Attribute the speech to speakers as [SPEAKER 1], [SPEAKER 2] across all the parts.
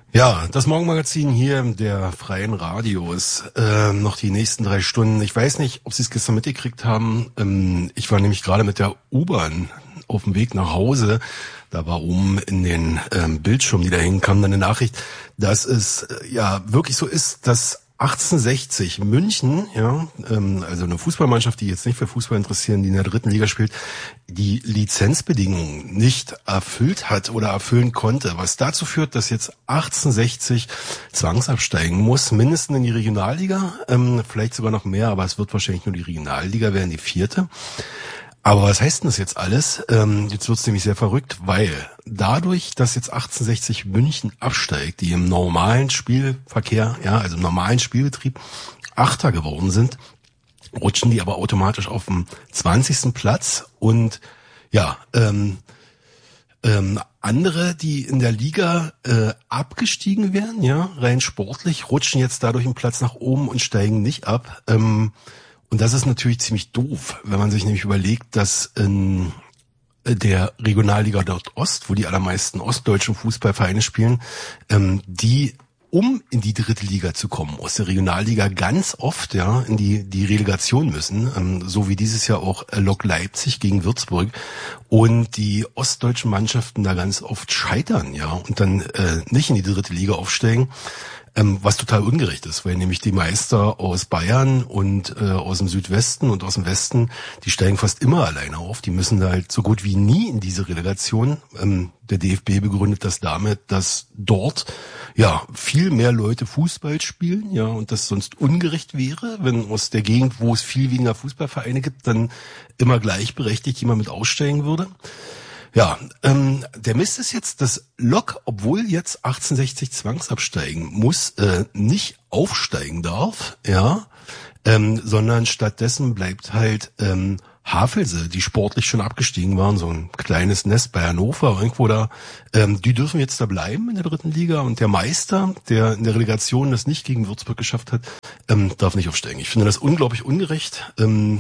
[SPEAKER 1] Ja, das Morgenmagazin hier der Freien Radios. Noch die nächsten 3 Stunden. Ich weiß nicht, ob Sie es gestern mitgekriegt haben. Ich war nämlich gerade mit der U-Bahn auf dem Weg nach Hause. Da war oben in den Bildschirm, die da hingen, kam dann eine Nachricht, dass es ja wirklich so ist, dass 1860 München, ja, also eine Fußballmannschaft, die jetzt nicht für Fußball interessieren, die in der 3. Liga spielt, die Lizenzbedingungen nicht erfüllt hat oder erfüllen konnte, was dazu führt, dass jetzt 1860 zwangsabsteigen muss, mindestens in die Regionalliga, vielleicht sogar noch mehr, aber es wird wahrscheinlich nur die Regionalliga werden, die 4. Aber was heißt denn das jetzt alles? Jetzt wird's nämlich sehr verrückt, weil dadurch, dass jetzt 1860 München absteigt, die im normalen Spielverkehr, ja, also im normalen Spielbetrieb Achter geworden sind, rutschen die aber automatisch auf den 20. Platz und ja, andere, die in der Liga abgestiegen wären, ja, rein sportlich, rutschen jetzt dadurch einen Platz nach oben und steigen nicht ab. Und das ist natürlich ziemlich doof, wenn man sich nämlich überlegt, dass in der Regionalliga Nordost, wo die allermeisten ostdeutschen Fußballvereine spielen, die, um in die 3. Liga zu kommen, aus der Regionalliga ganz oft ja in die Relegation müssen, so wie dieses Jahr auch Lok Leipzig gegen Würzburg, und die ostdeutschen Mannschaften da ganz oft scheitern, ja, und dann nicht in die 3. Liga aufsteigen. Was total ungerecht ist, weil nämlich die Meister aus Bayern und aus dem Südwesten und aus dem Westen, die steigen fast immer alleine auf. Die müssen da halt so gut wie nie in diese Relegation. Der DFB begründet das damit, dass dort ja viel mehr Leute Fußball spielen, ja, und das sonst ungerecht wäre, wenn aus der Gegend, wo es viel weniger Fußballvereine gibt, dann immer gleichberechtigt jemand mit aussteigen würde. Ja, der Mist ist jetzt, dass Lok, obwohl jetzt 1860 zwangsabsteigen muss, nicht aufsteigen darf, ja, sondern stattdessen bleibt halt Havelse, die sportlich schon abgestiegen waren, so ein kleines Nest bei Hannover irgendwo da, die dürfen jetzt da bleiben in der 3. Liga, und der Meister, der in der Relegation das nicht gegen Würzburg geschafft hat, darf nicht aufsteigen. Ich finde das unglaublich ungerecht,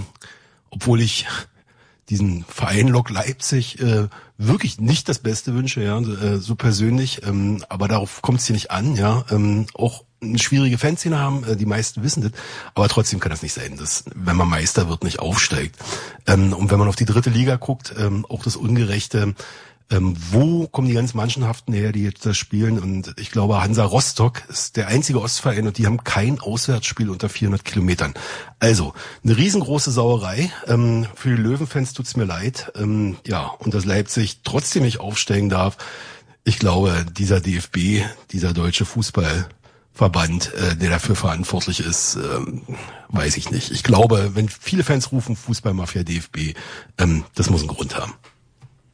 [SPEAKER 1] obwohl ich diesen Verein Lok Leipzig wirklich nicht das Beste wünsche, ja, so persönlich, aber darauf kommt es hier nicht an, ja, auch eine schwierige Fanszene haben, die meisten wissen das, aber trotzdem kann das nicht sein, dass, wenn man Meister wird, nicht aufsteigt. Und wenn man auf die 3. Liga guckt, auch das Ungerechte, wo kommen die ganzen Mannschaften her, die jetzt das spielen? Und ich glaube, Hansa Rostock ist der einzige Ostverein und die haben kein Auswärtsspiel unter 400 Kilometern. Also eine riesengroße Sauerei. Für die Löwenfans tut's mir leid. Ja, und dass Leipzig trotzdem nicht aufsteigen darf. Ich glaube, dieser DFB, dieser deutsche Fußballverband, der dafür verantwortlich ist, weiß ich nicht. Ich glaube, wenn viele Fans rufen Fußballmafia DFB, das muss einen Grund haben.